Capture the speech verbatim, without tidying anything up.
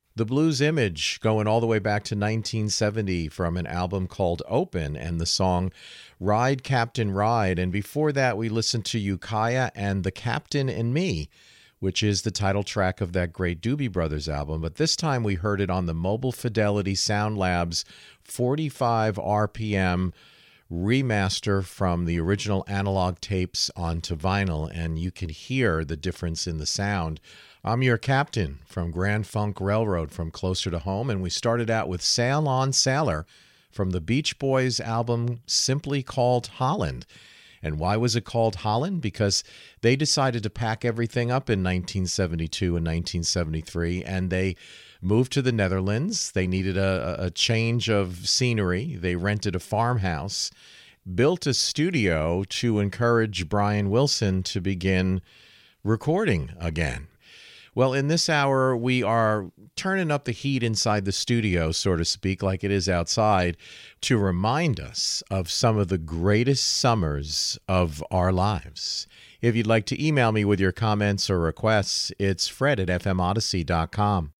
The Blues Image, going all the way back to nineteen seventy from an album called Open, and the song Ride Captain Ride. And before that, we listened to Ukiah and The Captain and Me, which is the title track of that great Doobie Brothers album. But this time we heard it on the Mobile Fidelity Sound Labs forty-five R P M remaster from the original analog tapes onto vinyl, and you can hear the difference in the sound. I'm your captain from Grand Funk Railroad from Closer to Home, and we started out with Sail On Sailor from the Beach Boys album simply called Holland. And why was it called Holland? Because they decided to pack everything up in nineteen seventy-two and nineteen seventy-three, and they moved to the Netherlands. They needed a, a change of scenery. They rented a farmhouse, built a studio to encourage Brian Wilson to begin recording again. Well, in this hour, we are turning up the heat inside the studio, so to speak, like it is outside, to remind us of some of the greatest summers of our lives. If you'd like to email me with your comments or requests, it's Fred at f m odyssey dot com.